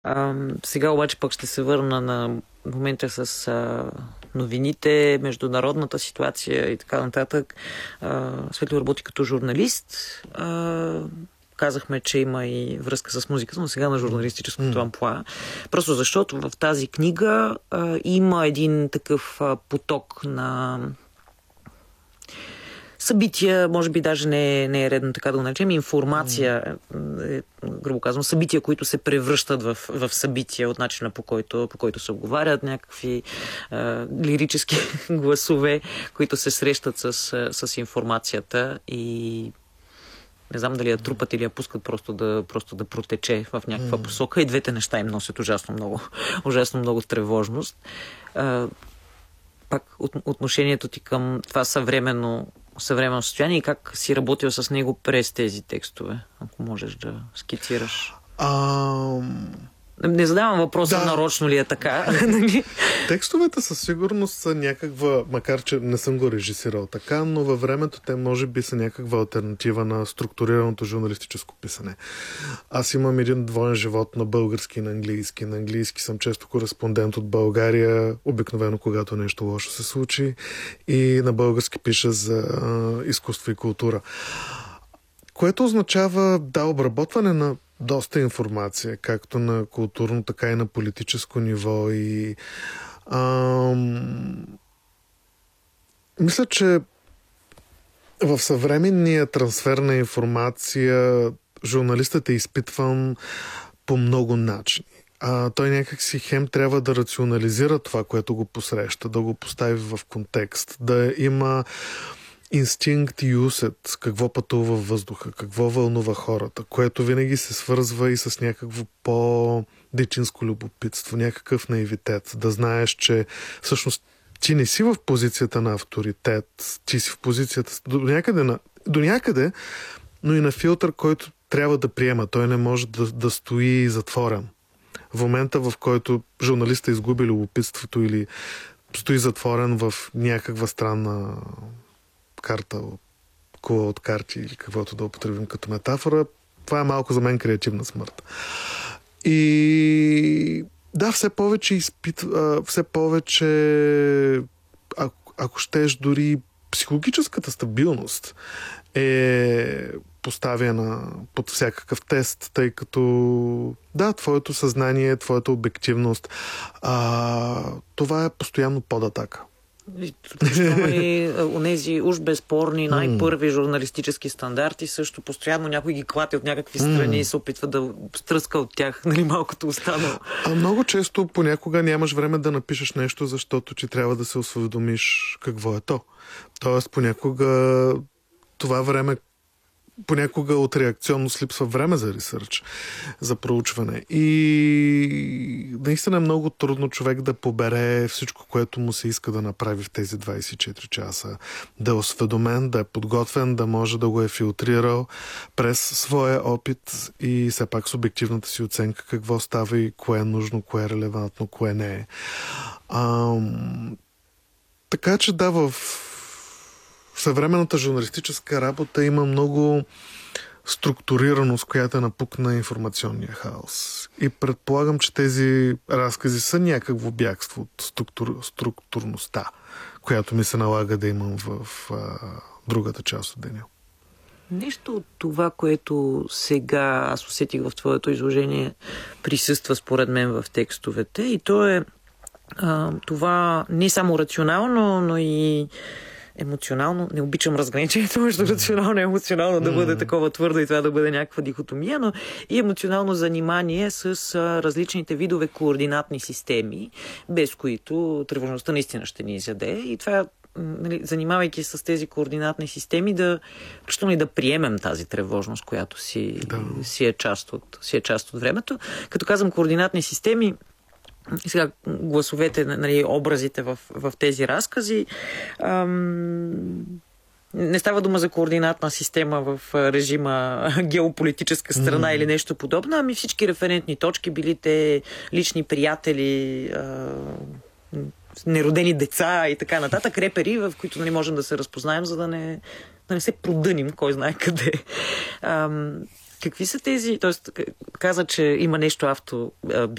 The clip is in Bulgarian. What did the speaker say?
Сега обаче пък ще се върна на момента с новините, международната ситуация и така нататък. Светло работи като журналист. Казахме, че има и връзка с музиката, но сега на журналистическото амплоа. Просто защото в тази книга има един такъв поток на събития, може би даже не е редно така да го наречем, информация, грубо казвам, събития, които се превръщат в събития от начина по който се обговарят, някакви лирически гласове, които се срещат с информацията и не знам дали я трупат или я пускат просто да протече в някаква посока. И двете неща им носят ужасно много тревожност. Пак отношението ти към това съвременно състояние и как си работил с него през тези текстове, ако можеш да скицираш. Не задавам въпроса нарочно ли е така. Текстовете със сигурност са някаква, макар че не съм го режисирал така, но във времето те може би са някаква алтернатива на структурираното журналистическо писане. Аз имам един двоен живот на български и на английски. На английски съм често кореспондент от България, обикновено когато нещо лошо се случи, и на български пиша за изкуство и култура. Което означава обработване на доста информация, както на културно, така и на политическо ниво. И мисля, че в съвременния трансфер на информация журналистът е изпитван по много начини. Той някак си хем трябва да рационализира това, което го посреща, да го постави в контекст, да има инстинкт и усет, какво пътува във въздуха, какво вълнува хората, което винаги се свързва и с някакво по-дечинско любопитство, някакъв наивитет. Да знаеш, че всъщност ти не си в позицията на авторитет, ти си в позицията до някъде, но и на филтър, който трябва да приема. Той не може да стои затворен. В момента, в който журналиста изгуби любопитството или стои затворен в някаква странна карта, кула от карти или каквото да употребим като метафора, това е малко за мен креативна смърт. И да, все повече ако щеш, дори психологическата стабилност е поставена под всякакъв тест, тъй като твоето съзнание, твоята обективност, това е постоянно под атака. И онези уж безспорни най-първи журналистически стандарти също постоянно някой ги клати от някакви страни и се опитва да стръска от тях, малкото останало. Много често понякога нямаш време да напишеш нещо, защото ти трябва да се осведомиш какво е то. Тоест понякога това време от реакционност липсва време за ресърч, за проучване. И наистина е много трудно човек да побере всичко, което му се иска да направи в тези 24 часа. Да е осведомен, да е подготвен, да може да го е филтрирал през своя опит и все пак субективната си оценка какво става и кое е нужно, кое е релевантно, кое не е. Така че в съвременната журналистическа работа има много структурираност, която е напукна информационния хаос. И предполагам, че тези разкази са някакво бягство от структурността, която ми се налага да имам в другата част от деня. Нещо от това, което сега аз усетих в твоето изложение, присъства според мен в текстовете, и то е това не само рационално, но и емоционално. Не обичам разграничението между рационално и емоционално да бъде такова твърдо и това да бъде някаква дихотомия, но и емоционално занимание с различните видове координатни системи, без които тревожността наистина ще ни изяде. И това, занимавайки с тези координатни системи, включително и да приемем тази тревожност, която си е част от времето. Като казвам координатни системи, и сега гласовете, образите в тези разкази, не става дума за координатна система в режима геополитическа страна или нещо подобно, ами всички референтни точки, били те лични приятели, неродени деца и така нататък, репери, в които не можем да се разпознаем, за да не се продъним, кой знае къде. Какви са тези... Тоест, каза, че има нещо